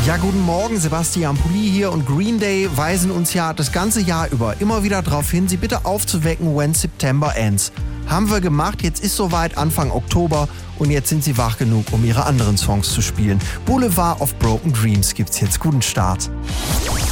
Ja, guten Morgen, Sebastian Pulli hier und Green Day weisen uns ja das ganze Jahr über immer wieder darauf hin, sie bitte aufzuwecken, when September ends. Haben wir gemacht, jetzt ist soweit Anfang Oktober und jetzt sind sie wach genug, um ihre anderen Songs zu spielen. Boulevard of Broken Dreams gibt's jetzt. Guten Start.